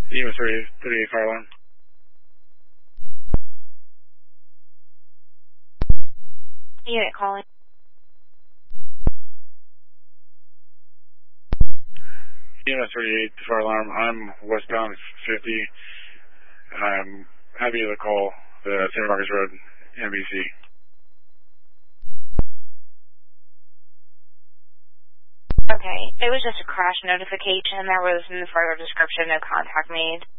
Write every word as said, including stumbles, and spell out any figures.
Unit three thirty-eight fire alarm. Unit calling. Unit thirty-eight fire alarm. I'm westbound fifty. I'm happy to call the Saint Marcus Road N B C. Okay, it was just a crash notification. There was no further description, no contact made.